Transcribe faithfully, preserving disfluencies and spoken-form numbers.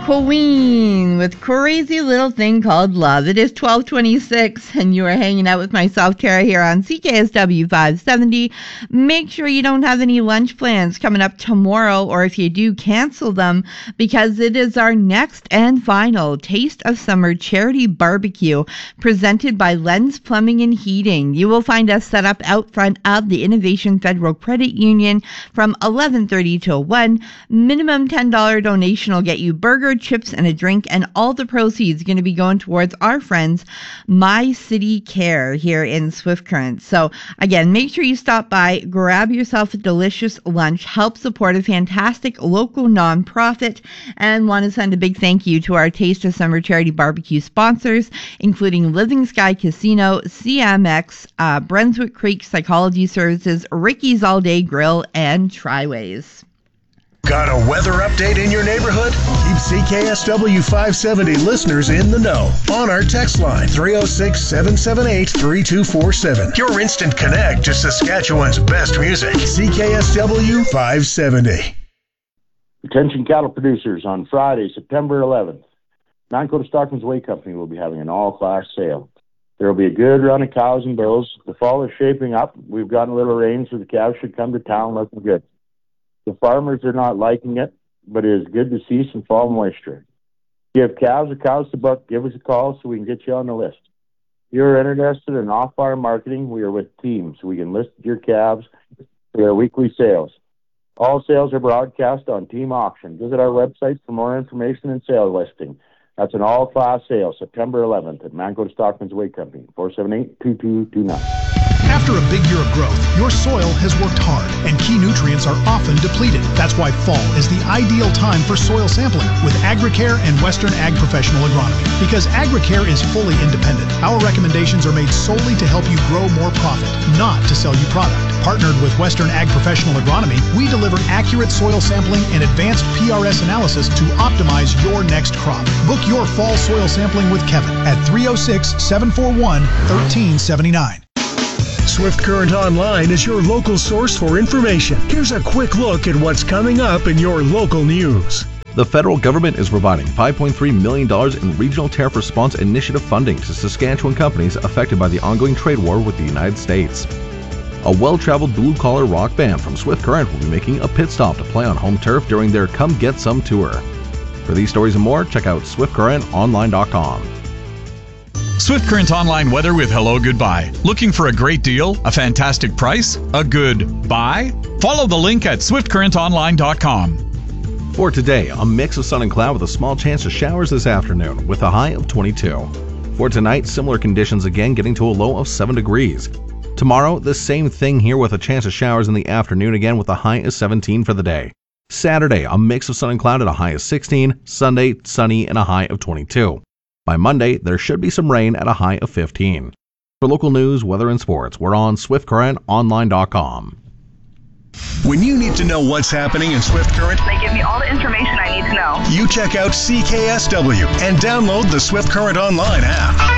Queen with Crazy Little Thing Called Love. It is twelve twenty-six, and you are hanging out with myself, Tara, here on C K S W five seventy. Make sure you don't have any lunch plans coming up tomorrow, or if you do, cancel them, because it is our next and final Taste of Summer Charity Barbecue presented by Lens Plumbing and Heating. You will find us set up out front of the Innovation Federal Credit Union from eleven thirty till one. Minimum ten dollars donation will get you burger, chips, and a drink, and all the proceeds are going to be going towards our friends My City Care here in Swift Current. So again, make sure you stop by, grab yourself a delicious lunch, help support a fantastic local nonprofit, and want to send a big thank you to our Taste of Summer Charity Barbecue sponsors, including Living Sky Casino, C M X, uh, Brunswick Creek Psychology Services, Ricky's All Day Grill, and Triways. Got a weather update in your neighborhood? Keep C K S W five seventy listeners in the know on our text line three oh six, seven seven eight, three two four seven. Your instant connect to Saskatchewan's best music. C K S W five seventy. Attention cattle producers, on Friday, September eleventh, Mancoda Stockman's Whey Company will be having an all-class sale. There will be a good run of cows and bulls. The fall is shaping up. We've gotten a little rain, so the cows should come to town looking good. The farmers are not liking it, but it is good to see some fall moisture. If you have calves or cows to book, give us a call so we can get you on the list. If you're interested in off-farm marketing, we are with Teams. We can list your calves for their weekly sales. All sales are broadcast on Team Auction. Visit our website for more information and sale listing. That's an all-class sale, September eleventh at Mancoda Stockman's Whey Company, four seven eight, two two two nine. After a big year of growth, your soil has worked hard, and key nutrients are often depleted. That's why fall is the ideal time for soil sampling with Agricare and Western Ag Professional Agronomy. Because Agricare is fully independent, our recommendations are made solely to help you grow more profit, not to sell you product. Partnered with Western Ag Professional Agronomy, we deliver accurate soil sampling and advanced P R S analysis to optimize your next crop. Book your fall soil sampling with Kevin at three oh six, seven four one, one three seven nine. Swift Current Online is your local source for information. Here's a quick look at what's coming up in your local news. The federal government is providing five point three million dollars in Regional Tariff Response Initiative funding to Saskatchewan companies affected by the ongoing trade war with the United States. A well-traveled blue-collar rock band from Swift Current will be making a pit stop to play on home turf during their Come Get Some tour. For these stories and more, check out swift current online dot com. Swift Current Online weather with Hello Goodbye. Looking for a great deal? A fantastic price? A good buy? Follow the link at swift current online dot com. For today, a mix of sun and cloud with a small chance of showers this afternoon with a high of twenty-two. For tonight, similar conditions again, getting to a low of seven degrees. Tomorrow, the same thing here with a chance of showers in the afternoon again with a high of seventeen for the day. Saturday, a mix of sun and cloud at a high of sixteen. Sunday, sunny and a high of twenty-two. By Monday, there should be some rain at a high of fifteen. For local news, weather, and sports, we're on swift current online dot com. When you need to know what's happening in Swift Current, they give me all the information I need to know. You check out C K S W and download the Swift Current Online app.